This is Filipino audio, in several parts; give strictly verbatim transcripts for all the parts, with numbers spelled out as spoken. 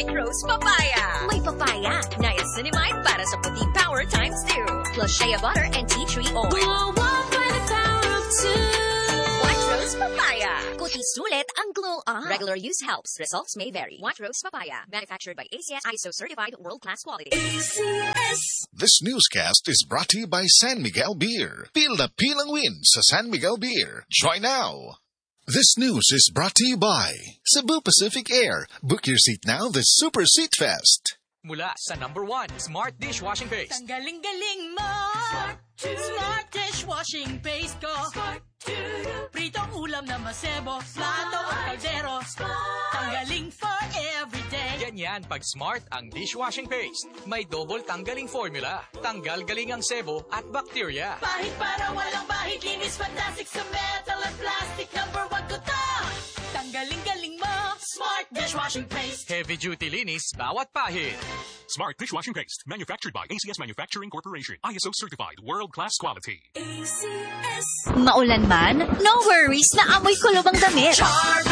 White Rose Papaya. May papaya, niacinamide para sa puting power times two. Plus shea butter and tea tree oil. Glow up by the power of two. White Rose Papaya. Kuti sulit ang glow up. Regular use helps. Results may vary. White Rose Papaya. Manufactured by A C S I S O certified world-class quality. A C S. This newscast is brought to you by San Miguel Beer. Feel the pilang win sa San Miguel Beer. Join now. This news is brought to you by Cebu Pacific Air. Book your seat now this Super Seat Fest. Mula sa number one, Smart Dishwashing Paste. Ang galing-galing mo. Smart, Smart dishwashing paste ko. Smart pritong ulam na masebo. Plato o kaldero. Tanggaling for everyday. Ganyan pag Smart ang dishwashing paste. May double tanggaling formula. Tanggal galing ang sebo at bacteria. Bahit para walang bahit. Linis fantastic sa metal at plastic. Number one ko to. Tanggaling-galing mo. Smart dishwashing paste. Heavy duty linis bawat pahid. Smart Dishwashing Paste, manufactured by A C S Manufacturing Corporation. I S O certified, world-class quality. A C S. Maulan man, no worries na amoy kulob ang damit. Charm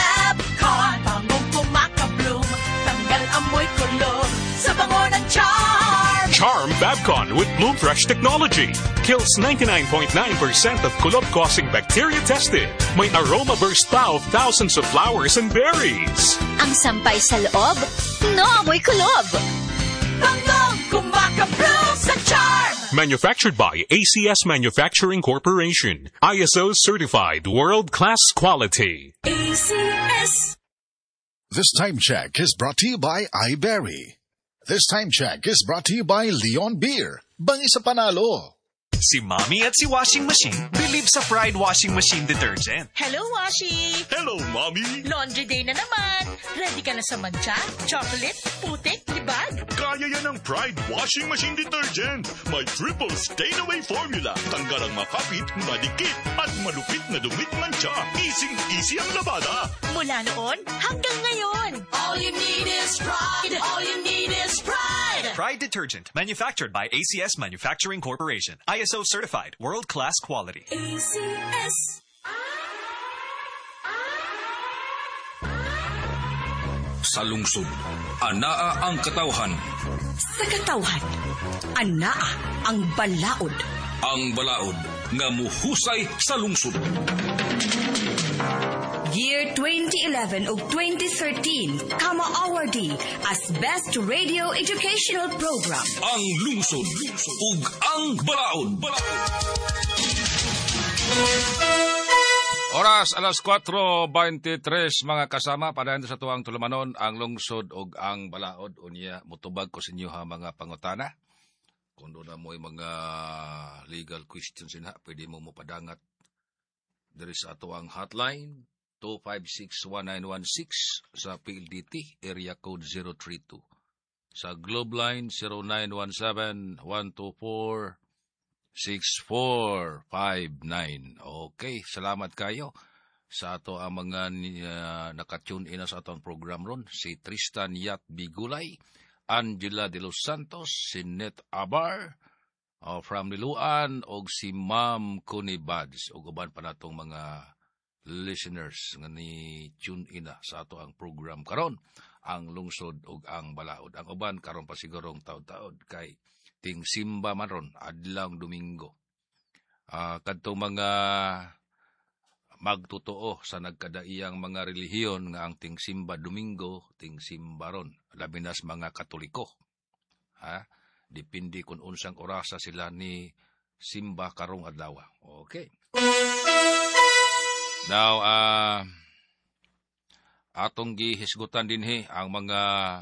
Fabcon. Bangong pumakabloom. Tanggal amoy kulob. Sa bango ng Charm. Charm Babcon with Bloom Fresh technology. Kills ninety-nine point nine percent of kulob-causing bacteria tested. May aroma burst pa of thousands of flowers and berries. Ang sampay sa loob, no amoy kulob. Bangong kumakabloom sa Charm. Manufactured by A C S Manufacturing Corporation. I S O certified, world-class quality. A C S. This time check is brought to you by iBerry. This time check is brought to you by Leon Beer. Bangi sa panalo. Si Mommy at si Washing Machine believe sa Pride Washing Machine Detergent. Hello, Washi! Hello, Mommy! Laundry day na naman. Ready ka na sa mancha, chocolate, putik, libag? Kaya yan ang Pride Washing Machine Detergent. May triple stain-away formula. Tanggal ang makapit, madikit, at malupit na dumit mancha. Easy-easy ang labada. Mula noon hanggang ngayon. All you need is pride. All you need is pride. Pride Detergent, manufactured by A C S Manufacturing Corporation. I S O certified, world-class quality. A C S. Sa lungsod, anaa ang katawhan. Sa katawhan, anaa ang balaod. Ang balaod nga muhusay sa lungsod. Year twenty eleven ug twenty thirteen, Kama awardee as Best Radio Educational Program. Ang lungsod ug ang balaod. Oras alas kuwatro beintitres mga kasama padayon sa tuwang tulumanon ang lungsod ug ang balaod unya mutubag ko sa inyo ha mga pangutana. Kung doon na mo'y mga legal questions na pwede mo mopadangat there is ato ang hotline two five six one nine one six sa P L D T area code zero three two. Sa Globe line zero nine one seven one two four six four five nine. Okay, salamat kayo sa ato ang mga uh, nakatune in sa atong program ron. Si Tristan Yat Bigulay, Angela de los Santos, si Net Abar uh, from Liluan, o si Ma'am Connie Bads, o uban pa natong mga listeners nga ni tune in sa ato ang program karon, ang lungsod ug ang balaod. Ang uban karon pa sigurong taod-taod kay ting simba man ron adlawng Domingo. Uh, kadtong mga magtotoo sa nagkadaiyang mga relihiyon nga ang ting simba Domingo, ting simba ron labi na sa mga Katoliko. Ha? Depende kung unsang orasa sila ni simba karong adlaw. Okay. Now, uh, atong gihisgutan dinhi ang mga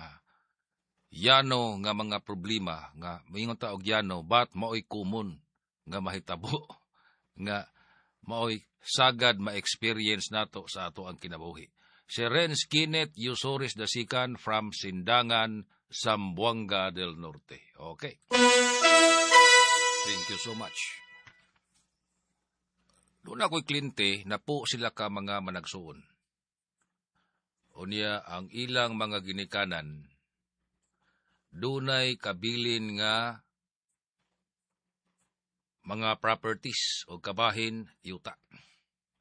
yano nga mga problema nga moingon ta og yano but maoy common nga mahitabo nga maoy sagad ma-experience nato sa ato ang kinabuhi. Si Renz Kenneth Yusoris Dasikan from Sindangan, Zamboanga del Norte. Okay. Thank you so much. Doon ako'y klinte na po sila ka mga managsuon. Unya ang ilang mga ginikanan, dunay kabilin nga mga properties o kabahin yuta.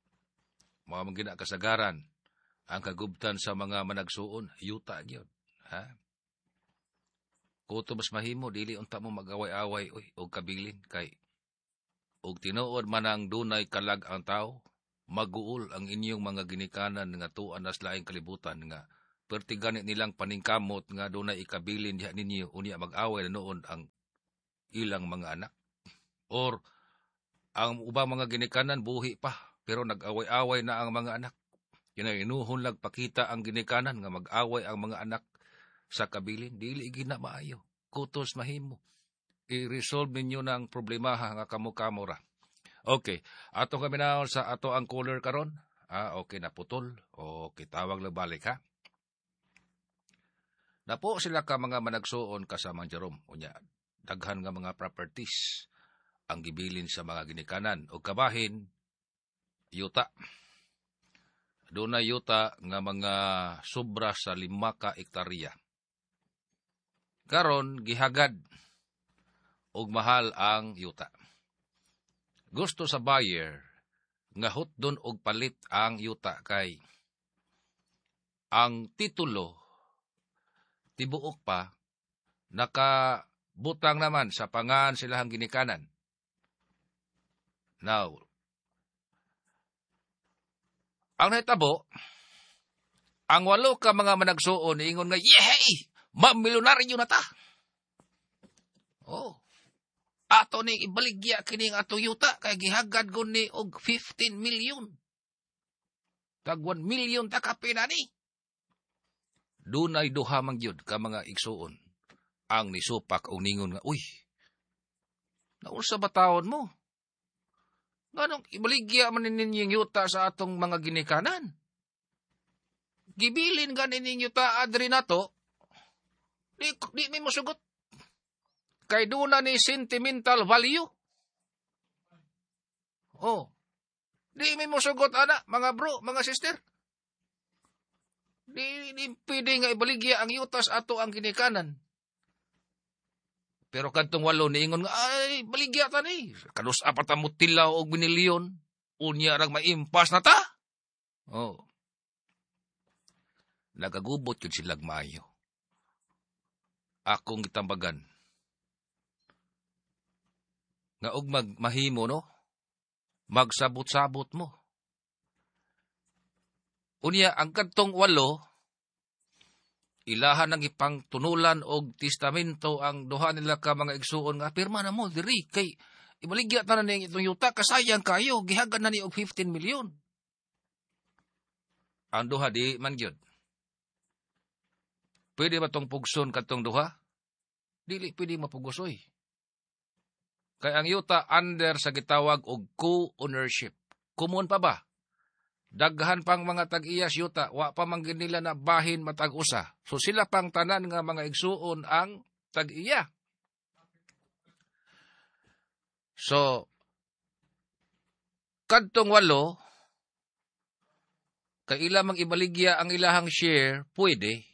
Mga mga ginakasagaran, ang kagubtan sa mga managsuon, yuta yun. Ha? Kuto mas mahimo, dili unta mo mag-away-away oy, o kabilin. Kay, og tinuod man ang dunay kalag ang tao, maguol ang inyong mga ginikanan nga tuan nas laing kalibutan nga perti ganit nilang paningkamot nga dunay ikabilin diha ninyo unya mag-away na noon ang ilang mga anak. Or, ang ubang mga ginikanan buhi pa, pero nag-away-away na ang mga anak. Kinainuhon lang pakita ang ginikanan nga mag-away ang mga anak sa kabilin. Dili gina maayo. Kutos mahimo. I-resolve ninyo ng problema nga kamo-kamora. Okay. Ato kami na sa ato ang caller karon. Ah, okay, naputol. Okay, tawag lang balik ha. Napo sila ka mga managsuon kasamang Jerome. Unya, daghan nga mga properties ang gibilin sa mga ginikanan. O kabahin, yuta. Doon na yuta nga mga sobra sa lima ka ektarya. Karon gihagad og mahal ang yuta. Gusto sa buyer nga hutdon og palit ang yuta kay ang titulo tibuok pa nakabutang naman sa pangan silahang ginikanan. Now, ang naitabo, ang walo ka mga managsuon, ingon nga, yehey! Mamilyonaryo na ta! Oh. Ato ning ibaligya kining ato yuta, kay gihagad ko ni og fifteen million. Tag one million ta kapina ni. Dunay duha man gyud ka mga igsuon. Ang nisupak o ningon nga, uy, naunsa ba taon mo? Ganong ibaligya man ninyong yuta sa atong mga ginikanan. Gibilin ganin ninyo ta adri nato, di, di may masugot. Kay doon na ni sentimental value. Oh, di may masugot ana, mga bro, mga sister. Di, di pwede nga ibaligya ang yuta sa ato ang ginikanan. Pero kadtong walo niingon nga, ay, baligya ta ni. Kanus apat ang mutilaw o binilyon. Unya rang maimpas na ta. Oh. Nagagubot yun silag maayo. Akong gitambagan. Nga og magmahimo, no? Magsabot-sabot mo. Unya, ang kadtong walo, ilahan ng ipang tunulan og testamento ang duha nila ka mga igsuon nga pirma na mo diri kay ibaligya ta na ning itong yuta kasayang kayo gihagan na ni og fifteen million. Ang duha di man gyud. Pwede ba tong pugson kadtong duha? Dili pwede mapugusoy. Kay ang yuta under sa gitawag og co-ownership. Kumon pa ba? Daghan pang mga tag-iyas yuta, wa pa manggin nila na bahin matag-usa. So sila pang tanan nga mga igsuon ang tag-iya. So, kadtong walo, kay ila mang ibaligya ang ilahang share, pwede.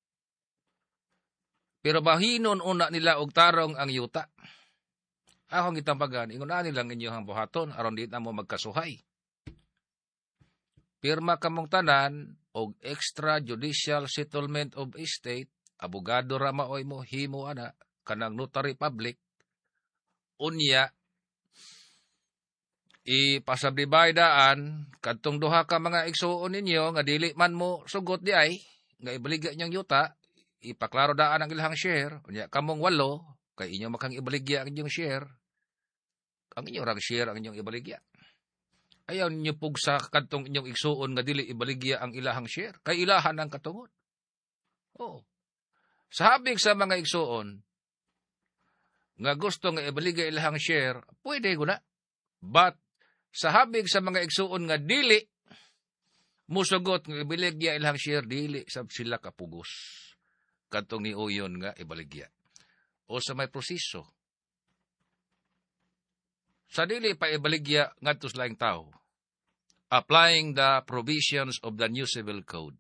Pero bahinon una nila og tarong ang yuta. Akong itambagan, ingon na nilang inyong buhaton, aron di na mo magkasuhay. Pirma kamong tanan og extrajudicial settlement of estate, abogado ra maoy mo himo ana kanang notary public. Unya ipasabdibidaan kadtong duha ka mga igsuon ninyo nga dili man mo sugot di ay nga ibaligya inyong yuta, ipaklaro daan ang ilahang share. Unya kamong walo kay inyo makang ibaligya ang inyong share. Ang inyong rang share ang inyong ibaligya. Ayaw ninyo pugsa kadtong inyong igsuon nga dili ibaligya ang ilahang share. Kay ilahan ang katungod. Oh. Sahabig sa mga igsuon nga gusto nga ibaligya ilahang share, pwede guna. But sahabig sa mga igsuon nga dili musugot nga ibaligya ilahang share, dili sab sila kapugos kadtong ni uyon nga ibaligya. O sa may proseso. Sa dili pa ibaligya ngadto sa laing tao, applying the provisions of the new civil code.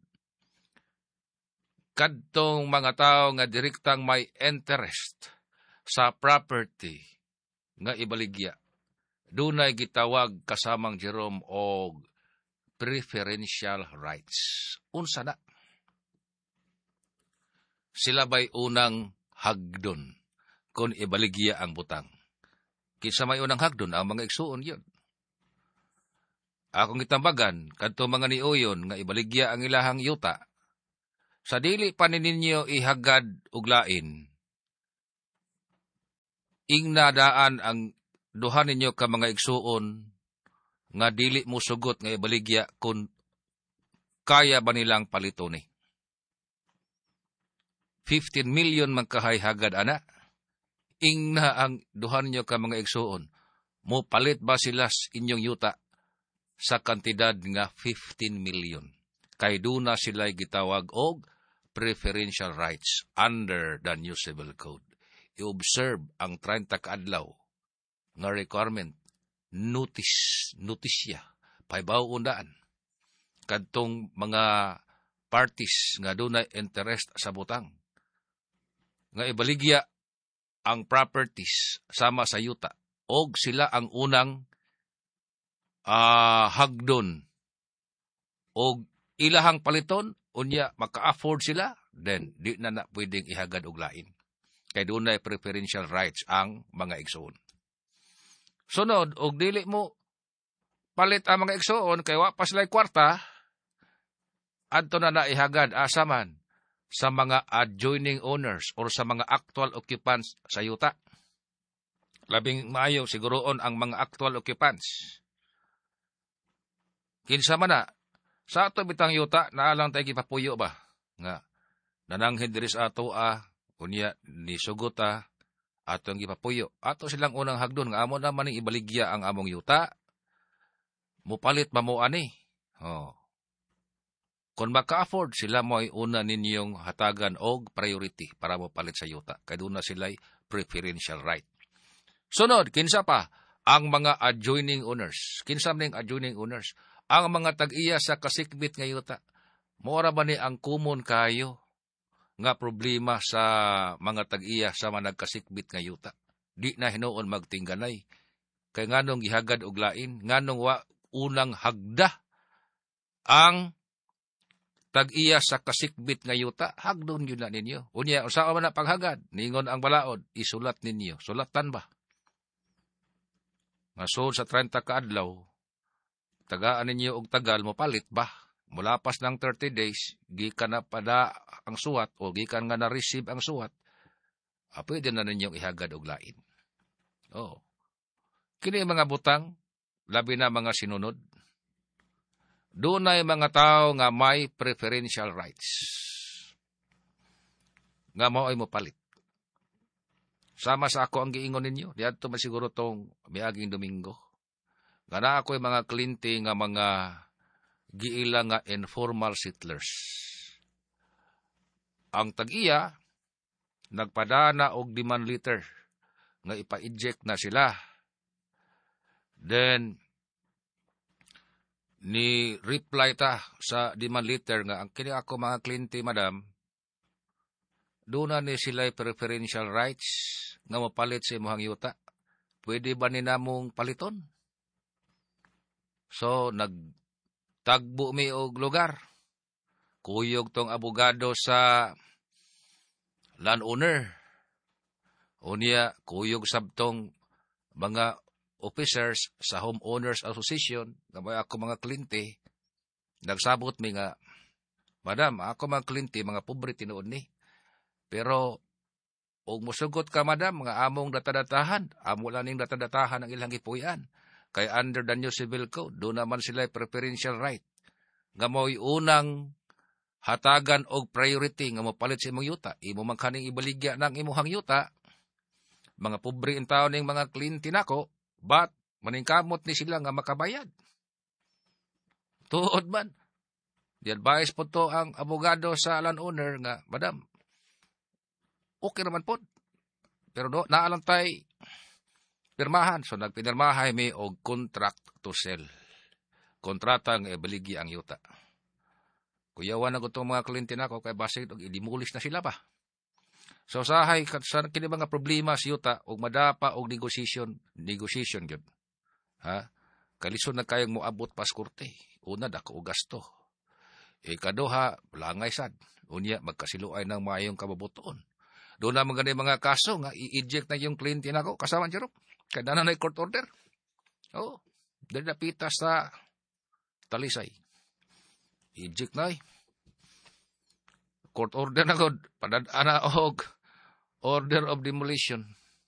Kadtong mga tao nga direktang may interest sa property nga ibaligya, dunay gitawag kasamang Jerome og preferential rights. Unsa na? sila ba'y unang hagdon kung ibaligya ang butang. Kinsa may unang hagdon ang mga igsuon yun. Akong itambagan, kadto mga niuyon nga ibaligya ang ilahang yuta, sa dili pa ninyo ihagad og lain, ing nadaan ang duha ninyo ka mga igsuon nga dili mo sugot nga ibaligya kung kaya ba nilang palito ni. fifteen million man kahay hagad ana, ing na ang duha ninyo ka mga igsuon, mo palit ba sila inyong yuta sa kantidad nga fifteen million. Kay duna sila'y gitawag og preferential rights under the new civil code. I-observe ang thirty kaadlaw nga requirement, notice, notisya, paibaw undaan. Kadtong mga parties nga dunay interest sa butang, nga ibaligya ang properties sama sa yuta, og sila ang unang Uh, hagdon o ilahang paliton, unya maka-afford sila, then di na na pwedeng ihagad og lain. Kaya doon na preferential rights ang mga igsoon. Sunod, og dili mo palit ang mga igsoon, kaya wapas lay kwarta, adto na na ihagad asaman sa mga adjoining owners or sa mga actual occupants sa yuta. Labing maayo siguroon ang mga actual occupants. Kinsa man na, sa ato bitang yuta, naalang tayo kipapuyo ba? Nga, nananghid diri sa ato a, kunya ni sugot a, ato ang kipapuyo. Ato silang unang hagdon, nga amo naman ang ibaligya ang among yuta, mupalit mamuan ni. Oh. Kung maka-afford, sila mo ay una ninyong hatagan og priority para mupalit sa yuta. Kaya doon na sila'y preferential right. Sunod, kinsa pa? Ang mga adjoining owners. Kinsa man ang adjoining owners? Ang mga tag-iya sa kasikbit nga yuta, mora ba ni ang kumon kayo nga problema sa mga tag-iya sa mga nagkasikbit nga yuta? Di na hinuon magtingganay. Kay nganong gihagad og lain, nganong wa unang hagda ang tag-iya sa kasikbit nga yuta, hagdon yun na ninyo. Unya, usawa man na paghagad, ningon ang balaod, isulat ninyo. Sulatan ba? Masod sa thirty kaadlaw, tagaan ninyo og tagal mo palit ba? Mulapas ng thirty days, gikan na pada ang suwat o gikan nga na-receive ang suwat, ah, pwede na ninyong ihagad og lain. Oh. Kini mga butang, labi na mga sinunod. Doon ay mga tao nga may preferential rights. Nga mo ay mo palit. Sama sa ako ang giingon ninyo, diadto man siguro tong miaging Domingo. Gana ako'y mga kliyente nga mga giila nga informal settlers. Ang tag-iya, nagpadana og demand letter nga ipa-eject na sila. Then, ni reply ta sa demand letter nga, ang kini ako mga kliyente, madam, doon na ni sila'y preferential rights nga mapalit sa imuhang yuta. Pwede ba ni namong paliton? So, nagtagbo mi og lugar. Kuyog tong abogado sa landowner. Unya, kuyog sabtong mga officers sa Homeowners Association, nga may ako mga kliyente, nagsabot mi nga, madam, ako mga kliyente, mga pobre tinuod ni. Pero, og musugot ka, madam, mga among datadatahan, amo lang ning datadatahan ang ilang ipuyan. Kay under the new civil code, doon naman sila preferential right. Nga mo'y unang hatagan og priority nga mapalit sa imong yuta. Imo man kaning ibaligya ng imuhang yuta. Mga pobre in taon ning mga kliyente nako, but maningkamot ni sila nga makabayad. Tuod man. Di-advise po to ang abogado sa landowner nga, madam, okay naman po. Pero no, naalang tay pirmahan. So, nagpinirmahay mi og contract to sell. Kontrata nga ibaligi ang yuta. Kuyawan na ko itong mga kliyente na ko, kaya basig og idimulis na sila ba? So, sahay, sa kini mga problema sa yuta, og madapa og negotiation, negotiation yun. Ha? Kalisod na kayong moabot pas kurte. Una, dako og gasto. Ikaduha, langay sad. unya magkasiluay ng maayong kababuton. Doon naman ganun mga kaso nga i-eject na yung client nako kasama Jerome. Kaya na na court order. Oh, dahil napita sa Talisay. Eject na eh. Court order na god. Padadaan na og order of demolition.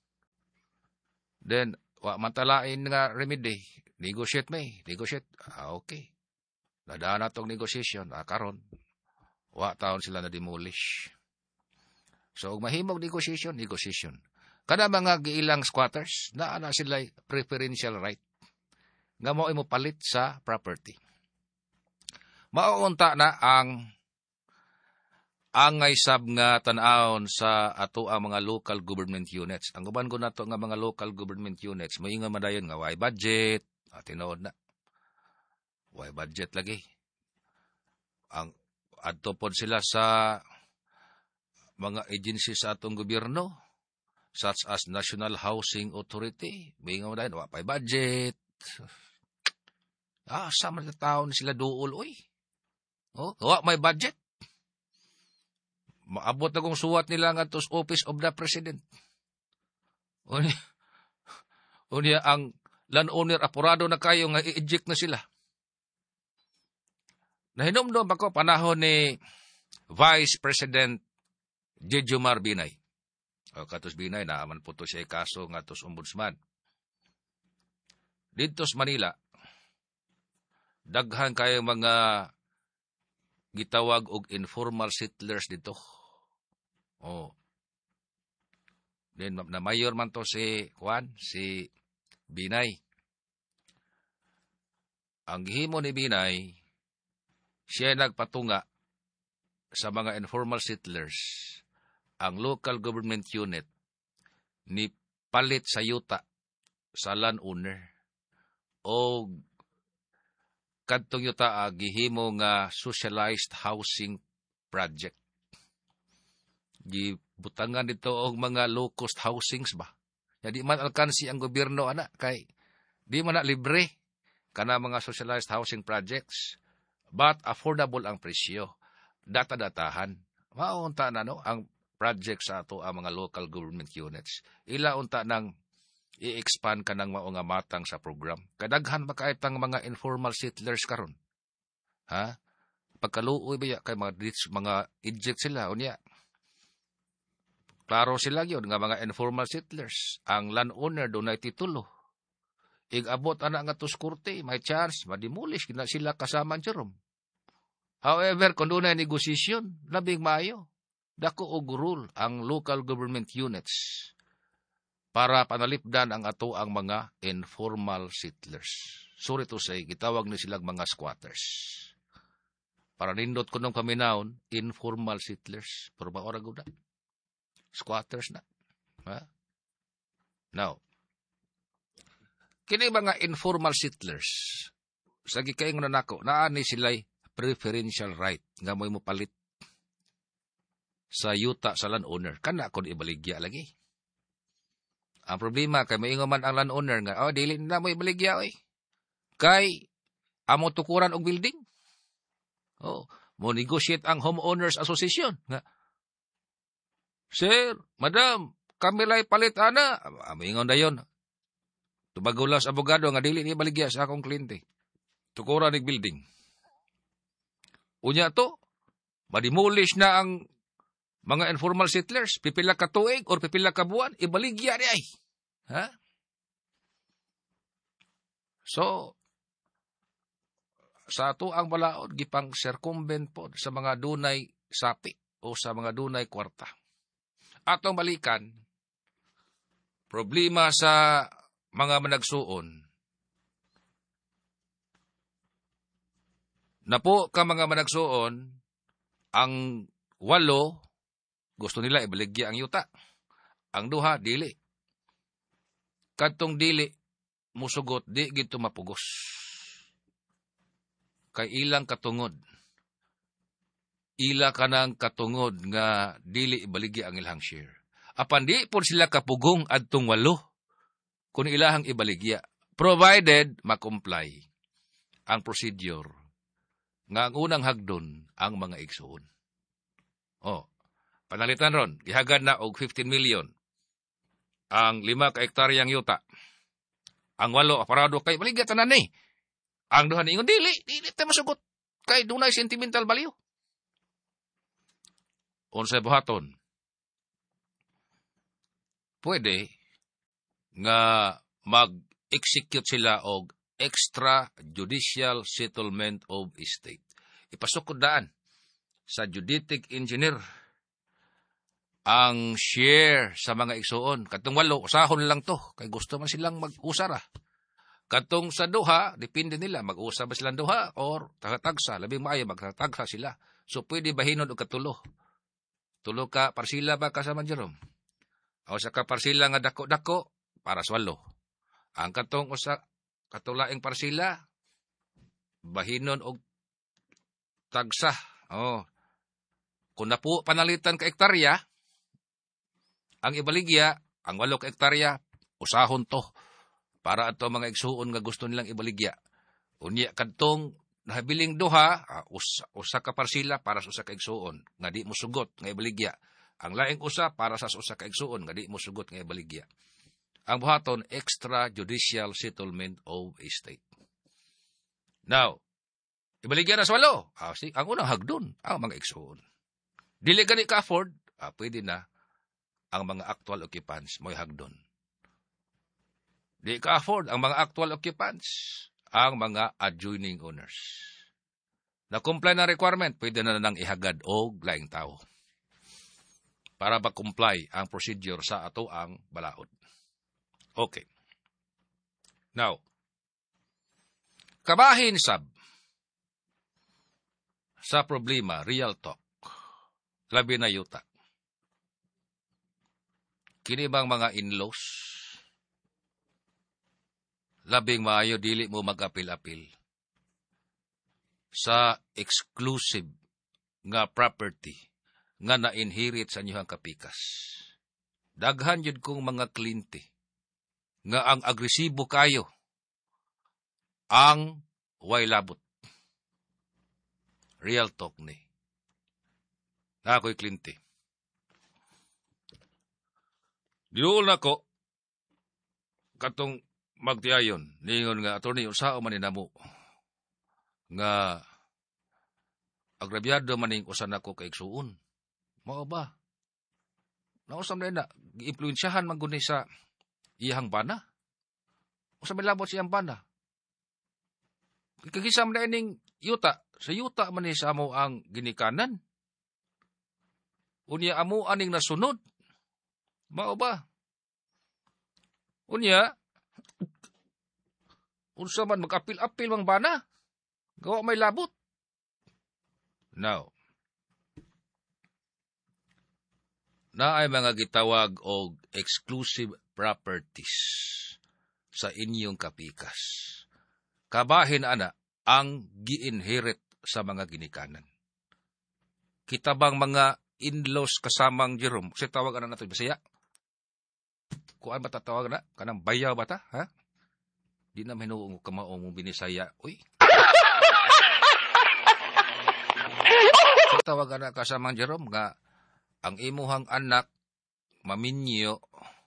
Then, wa matalain nga remedy. Negotiate may. Negotiate. Ah, okay. Nadaan na tong negotiation. Ah, karon. Wa taon sila na demolish. So, mahimog negotiation, negotiation. Kada mga giilang squatters, na ana sila preferential right. Nga mo imo palit sa property. Mauunta na ang angay sab nga tan-awon sa ato ang mga local government units. Ang uban ko nato nga mga local government units, moingon madayon nga way budget, at tinuod na. Way budget lagi. Ang adto pod sila sa mga agencies sa atong gobyerno, such as National Housing Authority, moingon madayon wa pay budget. Ah, sa mga taon sila duol oy. Oh, wa may budget. Maabot na kong suwat nila nga to Office of the President. Unya, unya ang landowner apurado na kayo nga i-eject na sila. Nahinomdom ako panahon ni Vice President Jejomar Binay. O katos Binay, naaman po to siya kaso nga tos ombudsman. Dito sa Manila, daghan kayo mga gitawag og informal settlers dito. Oh. Then na mayor man to si Juan, si Binay. Ang gihimo ni Binay, siya nagpatunga sa mga informal settlers, ang local government unit ni palit sa yuta sa landowner o kadtong yuta uh, gihimo nga socialized housing project. Gibutangan dito og mga low-cost housings ba. Ya di man alkansi ang gobyerno ana kay di man na libre kana mga socialized housing projects but affordable ang presyo. Data-datahan. Maunta na no ang project sa ato ang mga local government units. Ila unta nang i-expand ka ng mga matang sa program. Kadaghan ba kahit ang mga informal settlers karon? Ha? Pagkaluoy ba ya kay mga mga eject sila unya. Klaro sila yun nga mga informal settlers. Ang landowner doon ay titulo. Ig-abot ana nga tos korte, may chance madimulish na sila kasama Jerome. However, kung doon ay negosasyon, labing maayo. Dako og rule ang local government units para panalipdan ang ato ang mga informal settlers. Sorry to say, gitawag ni silang mga squatters. Para nindot ko nung paminahon, informal settlers. Pero ba orag na? Squatters na. Ha? Now, kini mga informal settlers, sa gikayong nanako, naani sila'y preferential right nga mo'y mo palit sa yuta sa landowner. Kana kon ibaligya lagi. Ang problema kay maingon man ang landowner nga, oh dili na mo ibaligya oy. Kay amo tukuran og building. Oh, mo negotiate ang homeowners association nga. Sir, madam, kami lay palit ana. Maingon dayon. Tubagulas abogado nga dili ni ibaligya sa akong kliyente. Tukuran og building. Unya to, madimulish na ang mga informal settlers, pipila ka tuig or pipila ka buwan, ibaligya ni ay. Ha? So, sa ato ang balaod, gipang circumvent po sa mga dunay sapi o sa mga dunay kwarta. Atong balikan, problema sa mga managsuon, na po ka mga managsuon, ang walo, gusto nila ibaligya ang yuta. Ang duha, dili. Kadtong dili, musugot, di gito mapugos. Kay ilang katungod. Ila ka ng katungod nga dili ibaligya ang ilang share. Apan di po sila kapugong adtong walo kung ilahang ibaligya. Provided makomply ang procedure nga ang unang hagdon ang mga igsuon. Oh, panalitan ron, gihagad na og fifteen million. Ang lima ka hektaryang yuta. Ang walo, aparado kay baligya tanan ni. Ang duha ningon, dili, dili tayo masugot. Kay dunay sentimental value. Unsay buhaton? Pwede nga mag-execute sila og extrajudicial settlement of estate. Ipasukod daan sa juditic engineer ang share sa mga igsuon. Katong walo, usahon lang to. Kay gusto man silang mag-usara. Katong sa duha, depende nila. Mag-usa ba silang duha or tagatagsa. Labing maayo, magtatagsa sila. So, pwede bahinon o katulo. Tulo ka, parsila ba kasama Jerome? O sa ka parsila nga dako-dako, para sa walo. Ang katong usa, katulaing parsila, bahinon o tagsa. O, kung napu panalitan ka ektarya, ang ibaligya, ang walo ka hektarya, usahon to. Para ato mga igsuon nga gusto nilang ibaligya. Unya kadtong nahabiling duha, uh, usa, usa ka parsila para sa usa ka igsuon nga di mo sugot nga ibaligya. Ang laing usa para sa usa ka igsuon nga di mo sugot nga ibaligya. Ang buhaton extrajudicial settlement of estate. Now, ibaligya na sa walo. Ah, si, ang unang hagdon ang mga igsuon. Dili gani ka afford, ah, pwede na ang mga actual occupants mo'y hagdon. Di ka afford ang mga actual occupants, ang mga adjoining owners. Na-comply na requirement, pwede na nang ihagad o laing tao. Para ba-comply ang procedure sa ato ang balaod. Okay. Now, kabahin sab sa problema, real talk, labi na yuta. Kini bang mga in-laws, labing maayo dili mo mag-apil-apil sa exclusive nga property nga na-inherit sa inyong kapikas. Daghan yun kong mga kliyente nga ang agresibo kayo ang way labot. Real talk ni. Na ako'y kliyente. Dinuol na ko katong magtiayon, ningon nga, attorney, usao man inamo, nga agrabyado maning usan ako kay igsuon. Mao ba? Nausam na na, gi-impluensyahan man guni sa iyang bana. Usam may labot siyang bana. Kagisam na ining yuta, sa yuta man ni sa amo ang ginikanan. Unya amo aning nasunod. Mao ba? Unya, unsa man mag-apil-apil mang bana, gawa may labot. Now, na ay mga gitawag og exclusive properties sa inyong kapikas. Kabahin ana ang gi-inherit sa mga ginikanan. Kita bang mga in-laws kasamang Jerome, kasi tawag ana nato Bisaya? Kuan ba tatawag na? Kanang bayaw ba ta? Ha? Di na mahinuong kamaong mong binisaya. Uy! So, tawagan na kasamang Jerome nga ang imuhang anak maminyo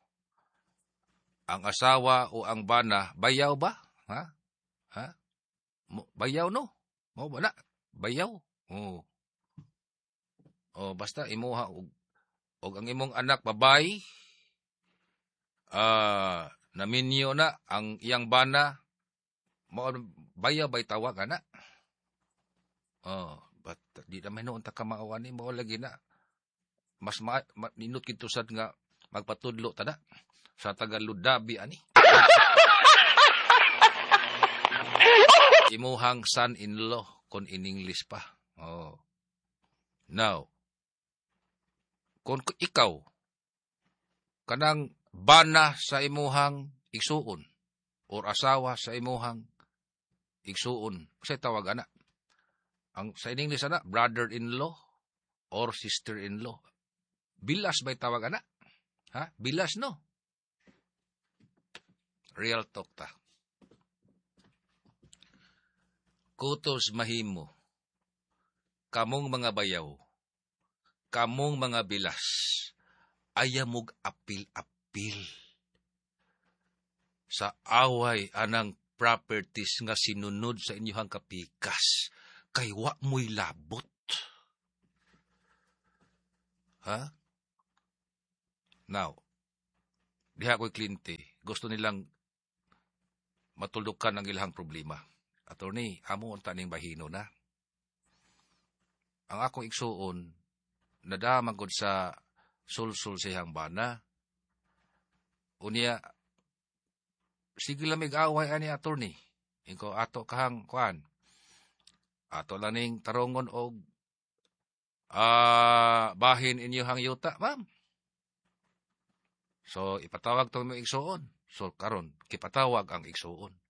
ang asawa o ang bana, bayaw ba? Ha? Ha? Bayaw no? Mo ba na? Bayaw? Oh. Oh, basta imuha og, og ang imong anak babay, ah, uh, naminyo na ang iyang bana, mo bayaw bay tawag ana. Oh, but di na mahinoon ta kamaawan ni mo lagi na. Mas ma, ma ninot kito sad nga magpatudlo tada sa Tagaludabi ani. Imuhang son-in-law kon in English pa. Oh. Now, kung ikaw kanang bana sa imuhang igsuon or asawa sa imuhang igsuon, kasi tawag ana. Ang sa English ana, brother-in-law or sister-in-law. Bilas ba'y tawag ana? Ha? Bilas no? Real talk ta. Kutos mahimo, kamong mga bayaw, kamong mga bilas, ayamog apil-apil. Sa away anang properties nga sinunod sa inyong kapikas, kay wa mo'y labot. Ha? Now, diha ko'y kliyente, gusto nilang matulukan ang ilang problema. Attorney, amo ang taning bahino na. Ang akong igsuon, nadamang ko sa sulsul sa iyang bana. Unya, sige lamig away ani attorney. Ikaw ato kahang kuan. Ato laning tarongon og ah bahin inyo hang yuta, ma'am. So ipatawag tong mga igsuon. So karon kipatawag ang igsuon.